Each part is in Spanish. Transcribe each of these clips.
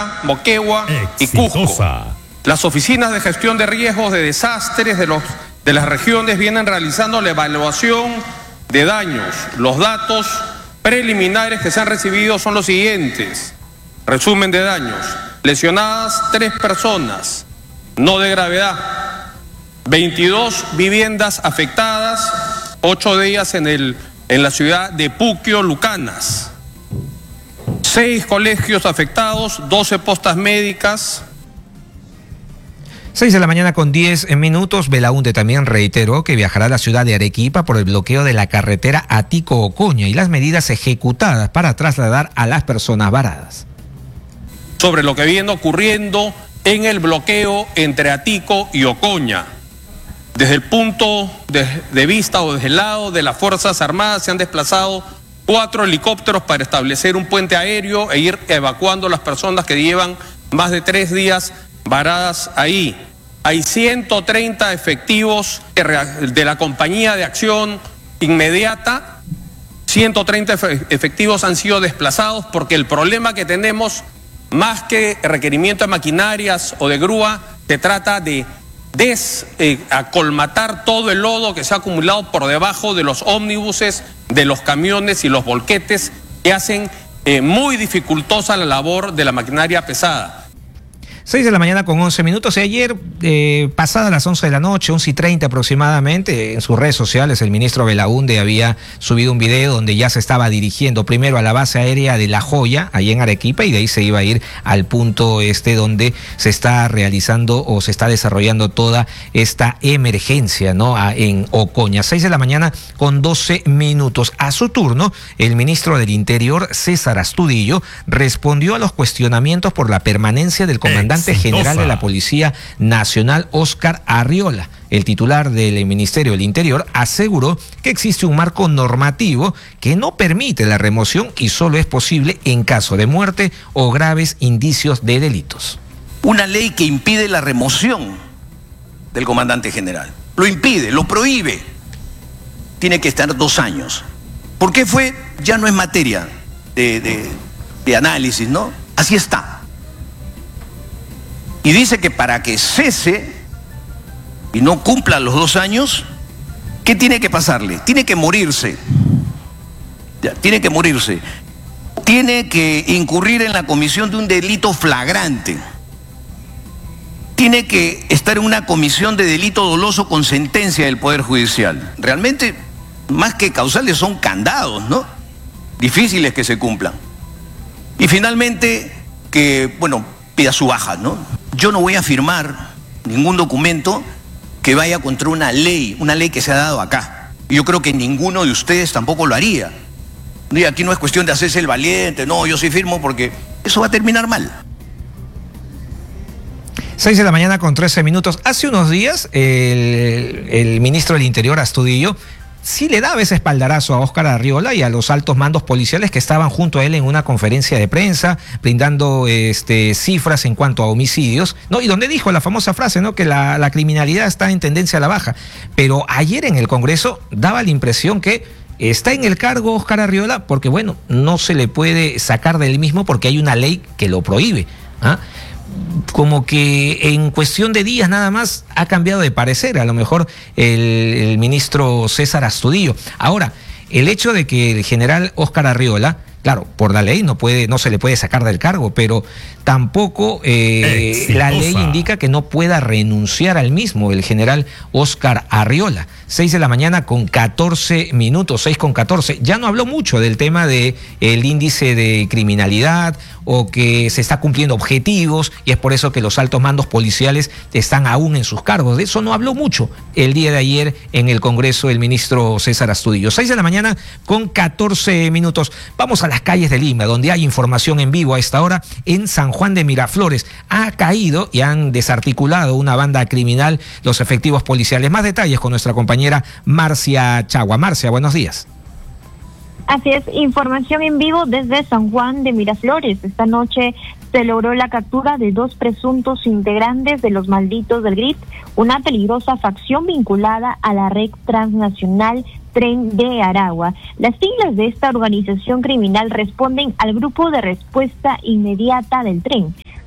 Ica, Moquegua y Cusco. Las oficinas de gestión de riesgos de desastres de las regiones vienen realizando la evaluación de daños. Los datos preliminares que se han recibido son los siguientes. Resumen de daños. Lesionadas 3 personas, no de gravedad. 22 viviendas afectadas, 8 de ellas en la ciudad de Puquio, Lucanas. 6 colegios afectados, 12 postas médicas. 6 de la mañana con 10 minutos. Belaúnde también reiteró que viajará a la ciudad de Arequipa por el bloqueo de la carretera Atico-Ocoña y las medidas ejecutadas para trasladar a las personas varadas. Sobre lo que viene ocurriendo en el bloqueo entre Atico y Ocoña. Desde el punto de vista o desde el lado de las Fuerzas Armadas se han desplazado 4 helicópteros para establecer un puente aéreo e ir evacuando a las personas que llevan más de 3 días varadas ahí. Hay 130 efectivos de la Compañía de Acción Inmediata. 130 efectivos han sido desplazados porque el problema que tenemos, más que requerimiento de maquinarias o de grúa, se trata de acolmatar todo el lodo que se ha acumulado por debajo de los ómnibuses, de los camiones y los volquetes que hacen muy dificultosa la labor de la maquinaria pesada. 6 de la mañana con 11 minutos. Y ayer, pasadas las 11 de la noche, 11:30 aproximadamente, en sus redes sociales el ministro Belaúnde había subido un video donde ya se estaba dirigiendo primero a la base aérea de La Joya, ahí en Arequipa, y de ahí se iba a ir al punto donde se está realizando o se está desarrollando toda esta emergencia, ¿no? En Ocoña. 6 de la mañana con 12 minutos. A su turno, el ministro del Interior, César Astudillo, respondió a los cuestionamientos por la permanencia del comandante general de la Policía Nacional, Óscar Arriola. El titular del Ministerio del Interior aseguró que existe un marco normativo que no permite la remoción y solo es posible en caso de muerte o graves indicios de delitos. Una ley que impide la remoción del comandante general. Lo impide, lo prohíbe. Tiene que estar 2 años. ¿Por qué fue? Ya no es materia de análisis, ¿no? Así está. Y dice que para que cese y no cumpla los 2 años, ¿qué tiene que pasarle? Tiene que morirse. Ya, tiene que morirse. Tiene que incurrir en la comisión de un delito flagrante. Tiene que estar en una comisión de delito doloso con sentencia del Poder Judicial. Realmente, más que causales, son candados, ¿no? Difíciles que se cumplan. Y finalmente, que, bueno, pida su baja, ¿no? Yo no voy a firmar ningún documento que vaya contra una ley que se ha dado acá. Y yo creo que ninguno de ustedes tampoco lo haría. Y aquí no es cuestión de hacerse el valiente, no, yo sí firmo porque eso va a terminar mal. 6 de la mañana con 13 minutos. Hace unos días el ministro del Interior, Astudillo, sí le daba ese espaldarazo a Óscar Arriola y a los altos mandos policiales que estaban junto a él en una conferencia de prensa, brindando cifras en cuanto a homicidios, ¿no? Y donde dijo la famosa frase, ¿no? Que la criminalidad está en tendencia a la baja. Pero ayer en el Congreso daba la impresión que está en el cargo Óscar Arriola porque, bueno, no se le puede sacar del mismo porque hay una ley que lo prohíbe, ¿ah? Como que en cuestión de días nada más ha cambiado de parecer, a lo mejor el ministro César Astudillo. Ahora, el hecho de que el general Óscar Arriola, claro, por la ley no se le puede sacar del cargo, pero tampoco la ley indica que no pueda renunciar al mismo el general Óscar Arriola. 6 de la mañana con 14 minutos, 6 con 14. Ya no habló mucho del tema del índice de criminalidad o que se está cumpliendo objetivos y es por eso que los altos mandos policiales están aún en sus cargos. De eso no habló mucho el día de ayer en el Congreso el ministro César Astudillo. 6 de la mañana con 14 minutos. Vamos a las calles de Lima, donde hay información en vivo a esta hora. En San Juan de Miraflores ha caído y han desarticulado una banda criminal los efectivos policiales. Más detalles con nuestra compañera Marcia Chagua. Marcia, buenos días. Así es, información en vivo desde San Juan de Miraflores. Esta noche se logró la captura de 2 presuntos integrantes de los Malditos del Grit, una peligrosa facción vinculada a la red transnacional Tren de Aragua. Las siglas de esta organización criminal responden al Grupo de Respuesta Inmediata del Tren.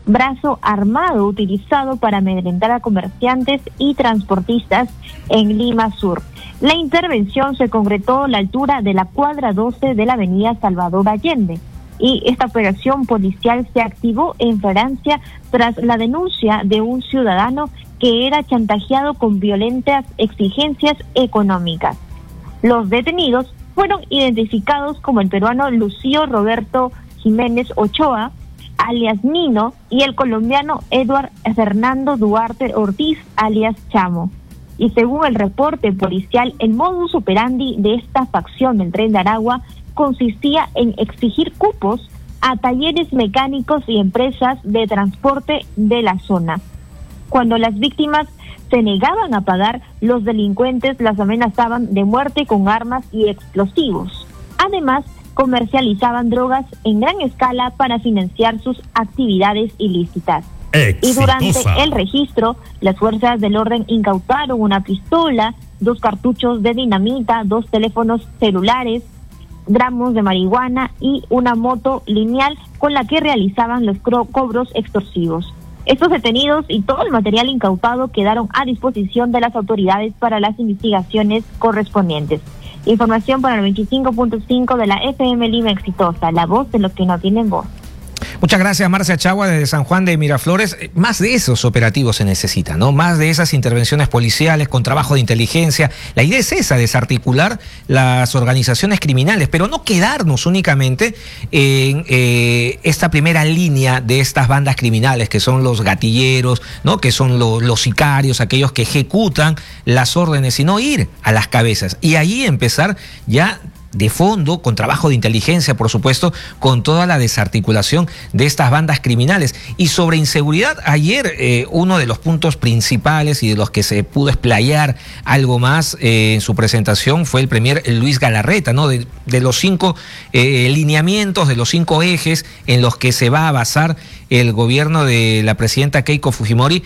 brazo armado utilizado para amedrentar a comerciantes y transportistas en Lima Sur. La intervención se concretó a la altura de la cuadra 12 de la avenida Salvador Allende, y esta operación policial se activó en Francia tras la denuncia de un ciudadano que era chantajeado con violentas exigencias económicas. Los detenidos fueron identificados como el peruano Lucio Roberto Jiménez Ochoa, alias Nino, y el colombiano Eduard Fernando Duarte Ortiz, alias Chamo. Y según el reporte policial, el modus operandi de esta facción del Tren de Aragua consistía en exigir cupos a talleres mecánicos y empresas de transporte de la zona. Cuando las víctimas se negaban a pagar, los delincuentes las amenazaban de muerte con armas y explosivos. Además, comercializaban drogas en gran escala para financiar sus actividades ilícitas. Exitosa. Y durante el registro, las fuerzas del orden incautaron una pistola, 2 cartuchos de dinamita, 2 teléfonos celulares, gramos de marihuana y una moto lineal con la que realizaban los cobros extorsivos. Estos detenidos y todo el material incautado quedaron a disposición de las autoridades para las investigaciones correspondientes. Información para el 25.5 de la FM Lima Exitosa, la voz de los que no tienen voz. Muchas gracias, Marcia Chagua, desde San Juan de Miraflores. Más de esos operativos se necesita, ¿no? Más de esas intervenciones policiales con trabajo de inteligencia. La idea es esa, desarticular las organizaciones criminales, pero no quedarnos únicamente en esta primera línea de estas bandas criminales, que son los gatilleros, ¿no? Que son los sicarios, aquellos que ejecutan las órdenes, sino ir a las cabezas. Y ahí empezar ya de fondo, con trabajo de inteligencia, por supuesto, con toda la desarticulación de estas bandas criminales. Y sobre inseguridad, ayer uno de los puntos principales y de los que se pudo explayar algo más en su presentación fue el premier Luis Galarreta, ¿no? De los 5 lineamientos, de los 5 ejes en los que se va a basar el gobierno de la presidenta Keiko Fujimori,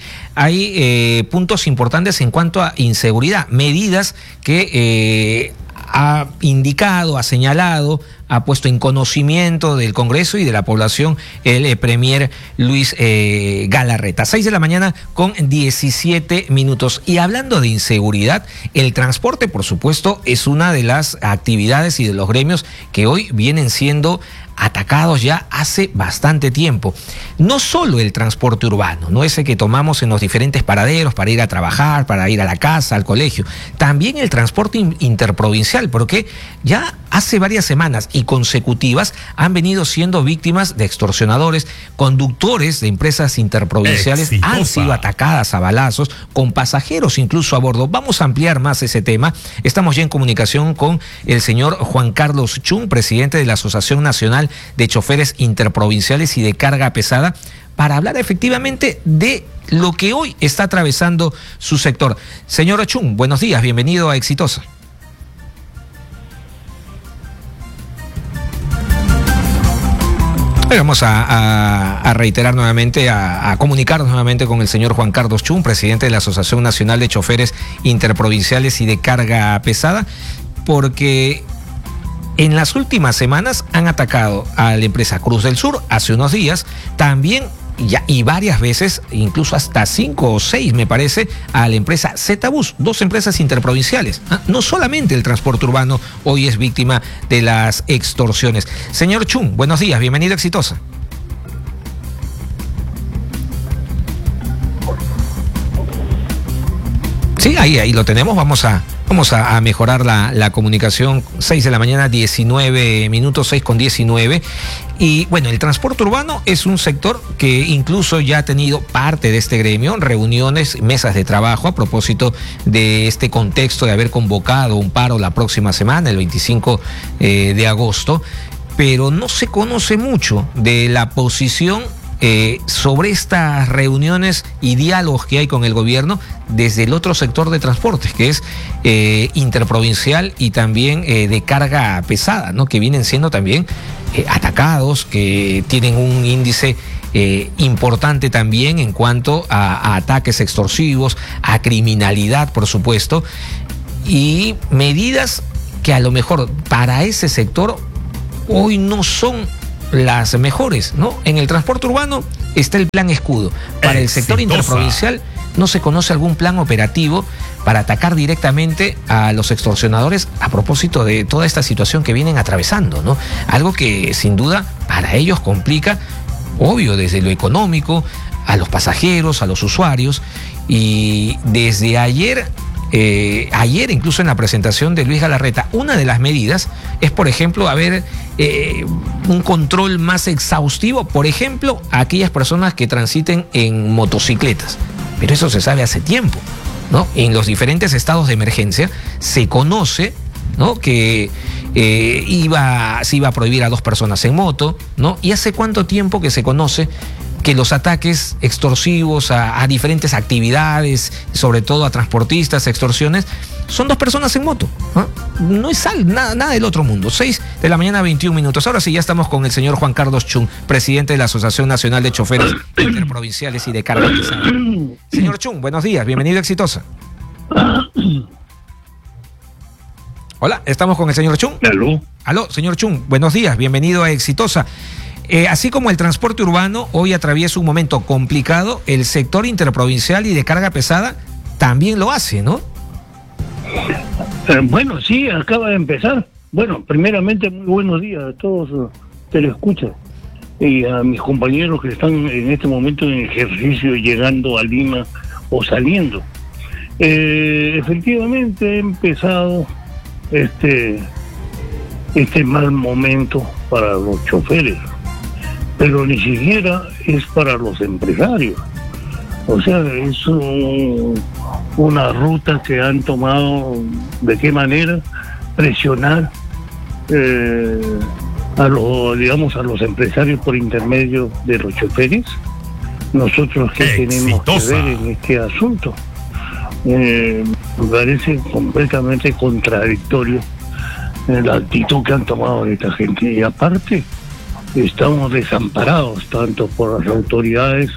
hay puntos importantes en cuanto a inseguridad, medidas que ha indicado, ha señalado, ha puesto en conocimiento del Congreso y de la población el premier Luis Galarreta. 6 de la mañana con 17 minutos. Y hablando de inseguridad, el transporte, por supuesto, es una de las actividades y de los gremios que hoy vienen siendo atacados ya hace bastante tiempo. No solo el transporte urbano, no ese que tomamos en los diferentes paraderos para ir a trabajar, para ir a la casa, al colegio, también el transporte interprovincial, porque ya hace varias semanas y consecutivas han venido siendo víctimas de extorsionadores. Conductores de empresas interprovinciales han sido atacadas a balazos, con pasajeros incluso a bordo. Vamos a ampliar más ese tema. Estamos ya en comunicación con el señor Juan Carlos Chung, presidente de la Asociación Nacional de Choferes Interprovinciales y de Carga Pesada, para hablar efectivamente de lo que hoy está atravesando su sector. Señor Chung, buenos días, bienvenido a Exitosa. Vamos a reiterar nuevamente, a comunicarnos nuevamente con el señor Juan Carlos Chung, presidente de la Asociación Nacional de Choferes Interprovinciales y de Carga Pesada, porque en las últimas semanas han atacado a la empresa Cruz del Sur hace unos días, también ya, y varias veces, incluso hasta 5 o 6 me parece, a la empresa ZBus, 2 empresas interprovinciales. No solamente el transporte urbano hoy es víctima de las extorsiones. Señor Chung, buenos días, bienvenido a Exitosa. Sí, ahí lo tenemos, vamos a mejorar la comunicación. 6 de la mañana, 19 minutos, 6 con 19. Y bueno, el transporte urbano es un sector que incluso ya ha tenido parte de este gremio, reuniones, mesas de trabajo a propósito de este contexto de haber convocado un paro la próxima semana, el 25 de agosto, pero no se conoce mucho de la posición sobre estas reuniones y diálogos que hay con el gobierno desde el otro sector de transportes, que es interprovincial y también de carga pesada, ¿no? Que vienen siendo también atacados, que tienen un índice importante también en cuanto a ataques extorsivos, a criminalidad, por supuesto, y medidas que a lo mejor para ese sector hoy no son las mejores, ¿no? En el transporte urbano está el plan escudo. Para el sector interprovincial no se conoce algún plan operativo para atacar directamente a los extorsionadores a propósito de toda esta situación que vienen atravesando, ¿no? Algo que sin duda para ellos complica, obvio, desde lo económico, a los pasajeros, a los usuarios. Y desde ayer incluso en la presentación de Luis Galarreta, una de las medidas es, por ejemplo, haber un control más exhaustivo, por ejemplo, a aquellas personas que transiten en motocicletas. Pero eso se sabe hace tiempo, ¿no? En los diferentes estados de emergencia se conoce, ¿no?, que se iba a prohibir a 2 personas en moto, ¿no? ¿Y hace cuánto tiempo que se conoce que los ataques extorsivos a diferentes actividades, sobre todo a transportistas, extorsiones, son 2 personas en moto, ¿no? No es nada del otro mundo. 6:21 a.m. Ahora sí, ya estamos con el señor Juan Carlos Chung, presidente de la Asociación Nacional de Choferes Interprovinciales y de Carga Pesada. Señor Chung, buenos días, bienvenido a Exitosa. Hola, estamos con el señor Chung. Aló, señor Chung, buenos días, bienvenido a Exitosa. Así como el transporte urbano hoy atraviesa un momento complicado, el sector interprovincial y de carga pesada también lo hace, ¿no? Bueno, sí, acaba de empezar. Bueno, primeramente, muy buenos días a todos que lo escuchan y a mis compañeros que están en este momento en ejercicio llegando a Lima o saliendo. Efectivamente, he empezado este mal momento para los choferes, pero ni siquiera es para los empresarios. O sea, es una ruta que han tomado, ¿de qué manera? Presionar a los empresarios por intermedio de los choferes. Nosotros, ¿qué tenemos que ver en este asunto? Me parece completamente contradictorio la actitud que han tomado esta gente. Y aparte, estamos desamparados tanto por las autoridades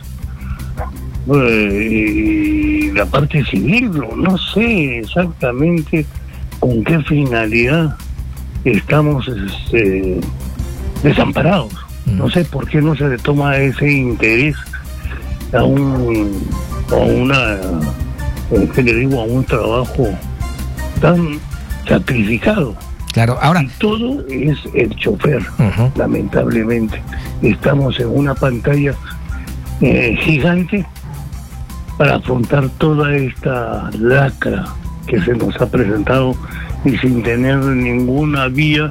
y la parte civil. No sé exactamente con qué finalidad estamos desamparados. No sé por qué no se le toma ese interés a un trabajo tan sacrificado. Claro, ahora... Y todo es el chofer, lamentablemente. Estamos en una pantalla gigante para afrontar toda esta lacra que se nos ha presentado y sin tener ninguna vía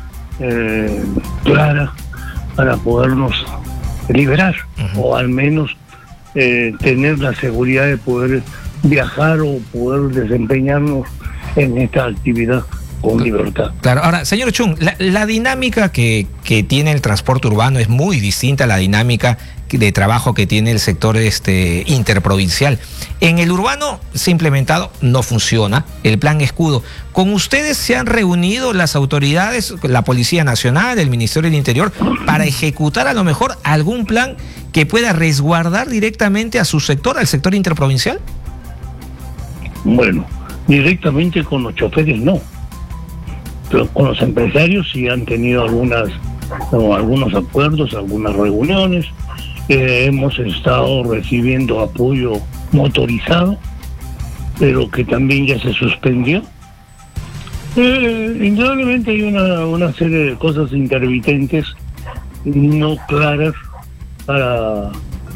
clara para podernos liberar, o al menos tener la seguridad de poder viajar o poder desempeñarnos en esta actividad con libertad. Claro, ahora, señor Chung, la dinámica que tiene el transporte urbano es muy distinta a la dinámica de trabajo que tiene el sector interprovincial. En el urbano se ha implementado, no funciona, el plan escudo. ¿Con ustedes se han reunido las autoridades, la Policía Nacional, el Ministerio del Interior, para ejecutar a lo mejor algún plan que pueda resguardar directamente a su sector, al sector interprovincial? Bueno, directamente con los choferes no. Pero con los empresarios sí han tenido algunos acuerdos, algunas reuniones. Hemos estado recibiendo apoyo motorizado, pero que también ya se suspendió. Indudablemente hay una serie de cosas intermitentes no claras para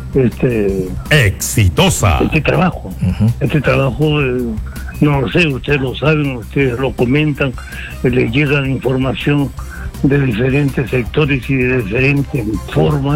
Exitosa. Este trabajo. Este trabajo, no lo sé, ustedes lo saben, ustedes lo comentan, les llega la información de diferentes sectores y de diferentes formas,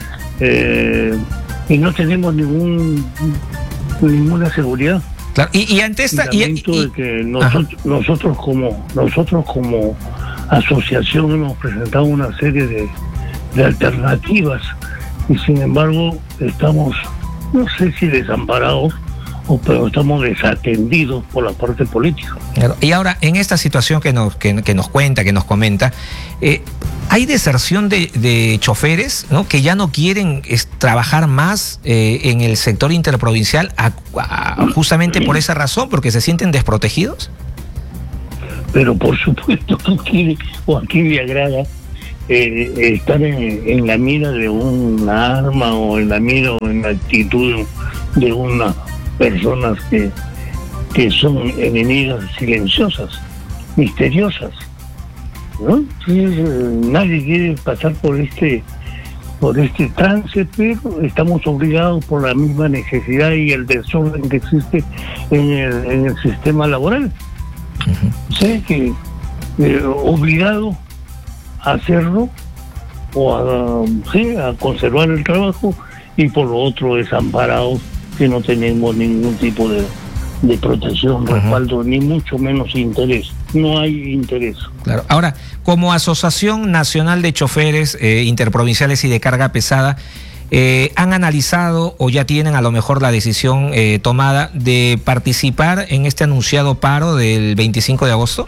y no tenemos ninguna seguridad. Claro, y ante esta... de que nosotros como asociación hemos presentado una serie de alternativas, y sin embargo estamos, no sé si desamparados, pero estamos desatendidos por la parte política. Claro. Y ahora, en esta situación que nos cuenta, que nos comenta, hay deserción de choferes, ¿no?, que ya no quieren trabajar más en el sector interprovincial justamente por esa razón, porque se sienten desprotegidos. Pero por supuesto, a quién le agrada estar en la mira de una arma o en la mira o en la actitud de unas personas que son enemigas silenciosas, misteriosas, ¿no? Nadie quiere pasar por este trance, pero estamos obligados por la misma necesidad y el desorden que existe en el sistema laboral. O sea que obligado a hacerlo o a conservar el trabajo, y por lo otro desamparados, que no tenemos ningún tipo de protección, respaldo, ni mucho menos interés. No hay interés. Claro. Ahora, como Asociación Nacional de Choferes Interprovinciales y de Carga Pesada, ¿han analizado o ya tienen a lo mejor la decisión tomada de participar en este anunciado paro del 25 de agosto?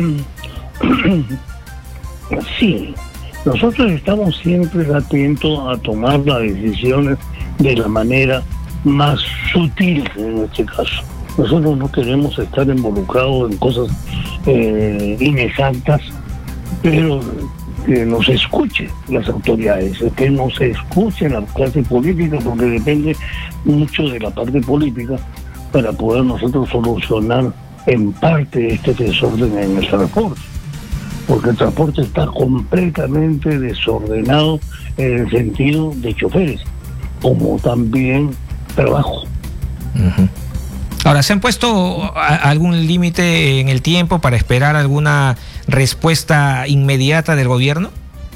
Sí, nosotros estamos siempre atentos a tomar las decisiones de la manera más sutil en este caso. Nosotros no queremos estar involucrados en cosas inexactas, pero que nos escuchen las autoridades, que nos escuchen la clase política, porque depende mucho de la parte política para poder nosotros solucionar en parte este desorden en el transporte, porque el transporte está completamente desordenado en el sentido de choferes, como también trabajo. Ahora, ¿se han puesto algún límite en el tiempo para esperar alguna respuesta inmediata del gobierno?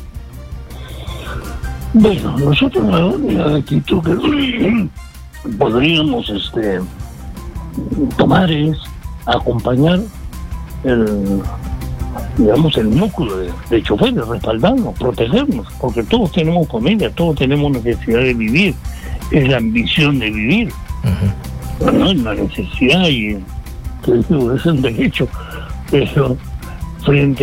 Bueno, nosotros la actitud que podríamos tomar es acompañar el núcleo de choferes, respaldarnos, protegernos, porque todos tenemos familia, todos tenemos necesidad de vivir, es la ambición de vivir. No es una necesidad y es un derecho, pero frente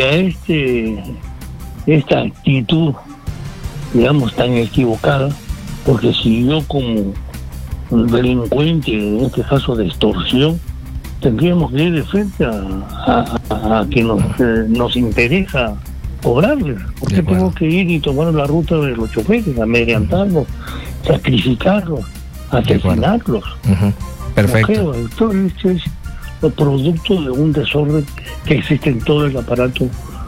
a esta actitud, digamos, tan equivocada, porque si yo como delincuente, en este caso de extorsión, tendríamos que ir de frente a que nos interesa cobrarles. ¿Por qué tengo que ir y tomar la ruta de los choferes, amedrentarlos, sacrificarlos, asesinarlos? Perfecto. Esto es el producto de un desorden que existe en todo el aparato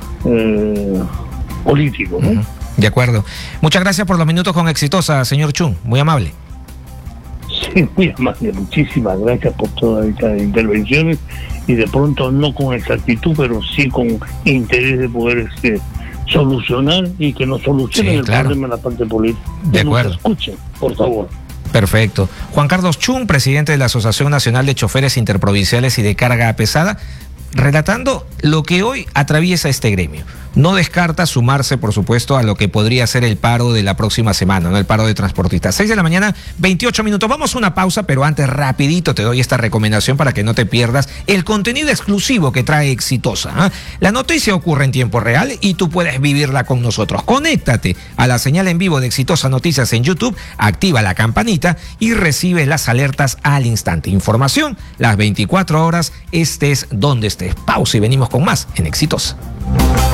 político, ¿no? De acuerdo. Muchas gracias por los minutos con Exitosa, señor Chun. Muy amable. Sí, muy amable. Muchísimas gracias por todas estas intervenciones, y de pronto no con exactitud, pero sí con interés de poder solucionar, y que nos solucionen el problema en la parte política. De acuerdo. Nos escuchen, por favor. Perfecto. Juan Carlos Chun, presidente de la Asociación Nacional de Choferes Interprovinciales y de Carga Pesada, relatando lo que hoy atraviesa este gremio. No descarta sumarse, por supuesto, a lo que podría ser el paro de la próxima semana, ¿no? El paro de transportistas. 6 de la mañana, 28 minutos. Vamos a una pausa, pero antes rapidito te doy esta recomendación para que no te pierdas el contenido exclusivo que trae Exitosa. La noticia ocurre en tiempo real y tú puedes vivirla con nosotros. Conéctate a la señal en vivo de Exitosa Noticias en YouTube, activa la campanita y recibe las alertas al instante. Información las 24 horas, estés donde estés. Pausa y venimos con más en Exitosa.